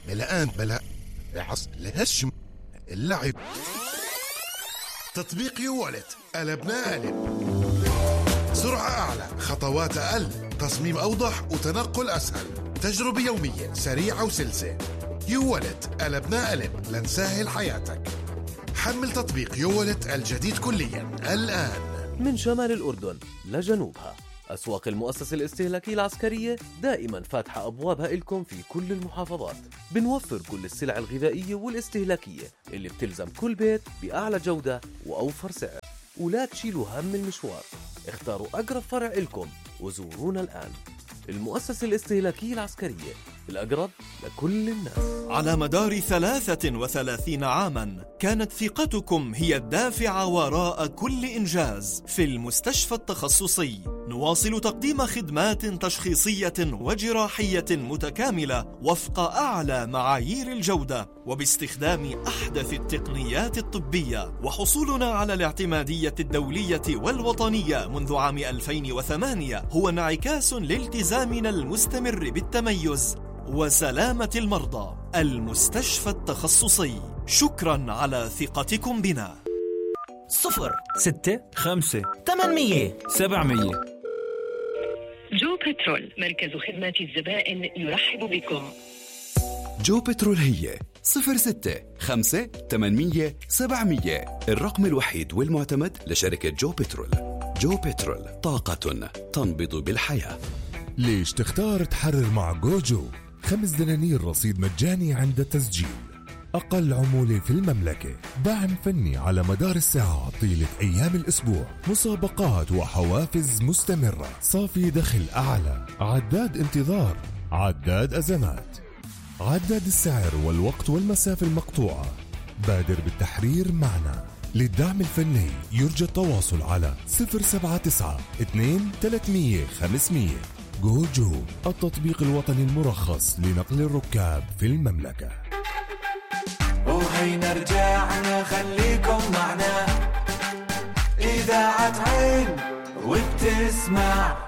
ملآن ملأ عص لهشم اللعب. تطبيق يوالت قلبنا قلب. سرعة أعلى، خطوات أقل، تصميم أوضح وتنقل أسهل، تجربة يومية سريعة وسلسة. يوالت قلبنا قلب لنسهل حياتك. حمل تطبيق يوالت الجديد كليا الآن. من شمال الأردن لجنوبها، أسواق المؤسسة الاستهلاكية العسكرية دائما فاتحة أبوابها إلكم في كل المحافظات. بنوفر كل السلع الغذائية والاستهلاكية اللي بتلزم كل بيت بأعلى جودة وأوفر سعر. ولا تشيلوا هم المشوار، اختاروا أقرب فرع إلكم وزورونا الآن. المؤسسة الاستهلاكية العسكرية، الأقرب لكل الناس. على مدار 33 عاما كانت ثقتكم هي الدافع وراء كل إنجاز. في المستشفى التخصصي نواصل تقديم خدمات تشخيصية وجراحية متكاملة وفق أعلى معايير الجودة وباستخدام أحدث التقنيات الطبية. وحصولنا على الاعتمادية الدولية والوطنية منذ عام 2008 هو انعكاس لالتزامنا المستمر بالتميز وسلامة المرضى. المستشفى التخصصي، شكرا على ثقتكم بنا. 065-800-700. جو بترول، مركز خدمات الزبائن يرحب بكم. جو بترول هي 065-800-700، الرقم الوحيد والمعتمد لشركة جو بترول. جو بترول، طاقة تنبض بالحياة. ليش تختار تحرر مع جوجو؟ 5 دنانير رصيد مجاني عند التسجيل، أقل عمولة في المملكة، دعم فني على مدار الساعة طيلة أيام الأسبوع، مسابقات وحوافز مستمرة، صافي دخل أعلى، عداد انتظار، عداد أزمات، عداد السعر والوقت والمسافة المقطوعة. بادر بالتحرير معنا. للدعم الفني يرجى التواصل على 079-2-300-500. جوجو، التطبيق الوطني المرخص لنقل الركاب في المملكة. وهينا رجعنا، خليكم معنا، إذاعة عين وبتسمع